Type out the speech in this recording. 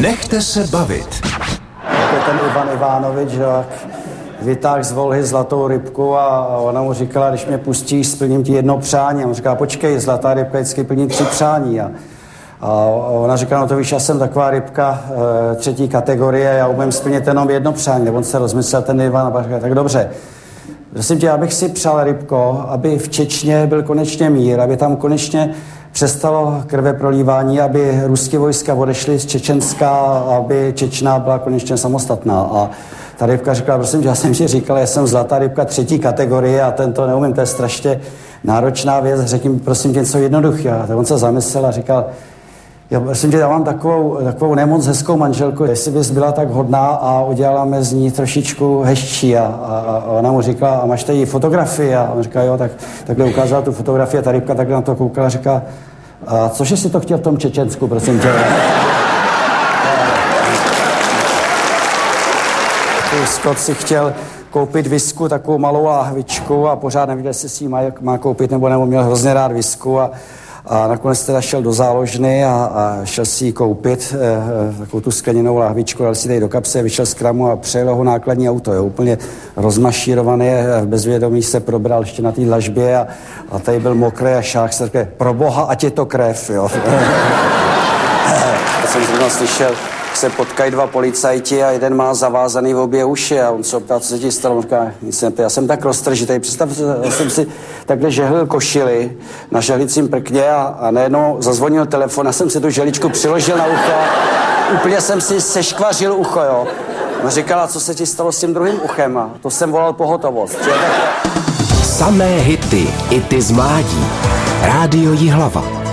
Nechte se bavit. Je ten Ivan Ivanovič, že vytáhl z volhy zlatou rybku a ona mu říkala, když mě pustíš, splním ti jedno přání. A on říká, počkej, zlatá rybka vždycky plní 3 přání. A ona říká, no to víš, já jsem taková rybka 3. kategorie, já umím splnit jenom jedno přání. Nebo on se rozmyslel ten Ivan a říká, tak dobře. Prosím tě, já bych si přál, rybko, aby v Čečně byl konečně mír, aby tam konečně přestalo krveprolívání, aby ruské vojska odešly z Čečenska, aby Čečna byla konečně samostatná. A ta rybka říkala, prosím tě, já jsem ti říkal, já jsem zlatá rybka 3. kategorie a tento neumím, to je strašně náročná věc, řekni mi prosím tě něco jednoduchého. Tak on se zamyslel a říkal, prosím tě, já mám takovou nemoc hezkou manželku, jestli bys byla tak hodná a udělala z ní trošičku hezčí. A ona mu říkala, a máš tady fotografii? A on říká, jo, tak takhle ukázala tu fotografii a ta rybka takhle na to koukala a říká, a cože jsi to chtěl v tom Čečensku, prosím tě? Scott si chtěl koupit visku, takovou malou lahvičku a pořád nevěděl, jestli si ji má koupit nebo měl hrozně rád visku a nakonec teda šel do záložny a šel si ji koupit, takovou tu skleněnou lahvičku, dal si tady do kapsy, vyšel z kramu a přejelo ho nákladní auto, jo, úplně rozmašírovaný, v bezvědomí se probral ještě na té dlažbě a tady byl mokrý a šách se řekl, pro boha, ať je to krev, jo. Já jsem zrovna slyšel, se potkají 2 policajti a jeden má zavázaný v obě uši a on se optá, co se ti stalo. On říká, já jsem tak roztržitej. Představ, já jsem si takhle žehlil košili na žehlicím prkně a najednou zazvonil telefon a jsem si tu žehličku přiložil na ucho a úplně jsem si seškvařil ucho, jo. On říkala, co se ti stalo s tím druhým uchem a to jsem volal pohotovost. Samé hity, i ty z mládí. Rádio Jihlava.